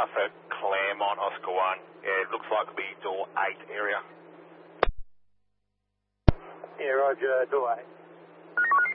for Claremont, Oscar 1. Yeah, it looks like it'll be door 8 area. Yeah, roger, door 8.